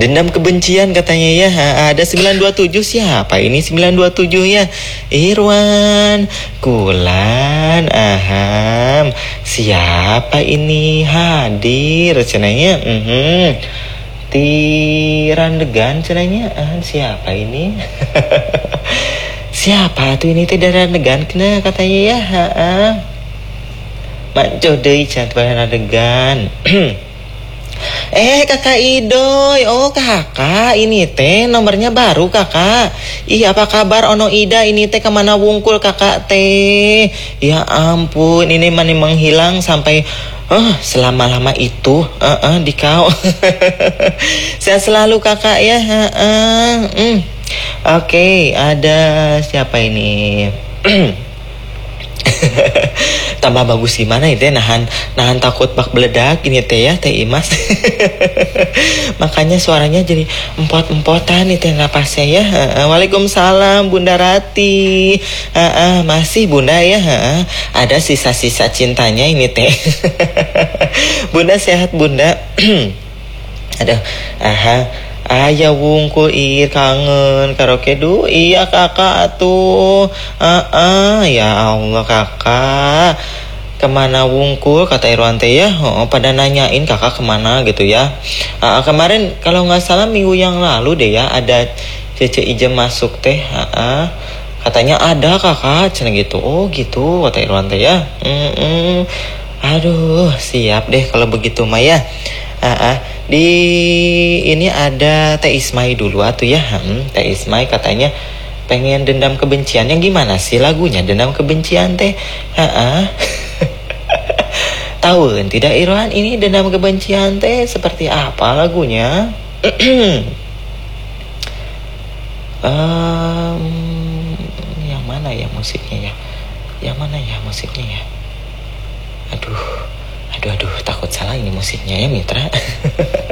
Dendam kebencian katanya ya. Ada 927, siapa ini 927 ya? Irwan, Kulan, Aham. Siapa ini hadir cenanya? Tirandegan cenanya. Siapa ini? Siapa tuh ini Tirandegan kena katanya ya? Mak jodoh chat Tirandegan. Kakak Idoy. Oh kakak, ini teh nomornya baru kakak. Ih apa kabar ono Ida, ini teh kemana wungkul kakak teh. Ya ampun, ini mana menghilang sampai selama-lama itu di kau. Sehat selalu kakak ya. Oke, ada siapa ini? Tambah bagus gimana itu ya, nahan takut bak beledak ini teh ya, teh Imas. Makanya suaranya jadi empot-empotan itu napasnya ya. Waalaikumsalam Bunda Rati. Masih Bunda ya. Ada sisa-sisa cintanya ini teh. Bunda sehat Bunda. Aduh, Ayah wungkul kangen karaoke du. Iya kakak tuh. Ya Allah kakak, kemana wungkul kata Irwan teh ya. Pada nanyain kakak kemana gitu ya. Kemarin kalau nggak salah minggu yang lalu deh ya, ada Cece Ijem masuk teh. Katanya ada kakak cenah gitu. Oh gitu kata Irwan teh ya. Aduh siap deh kalau begitu mah ya. Di ini ada Teh Ismai dulu atuh ya. Teh Ismai katanya pengen dendam kebencian. Yang gimana sih lagunya dendam kebencian teh? Tahu tidak Irwan, ini dendam kebencian teh seperti apa lagunya? Yang mana ya musiknya ya? Yang mana ya musiknya ya? Aduh, takut salah ini musiknya ya Mitra.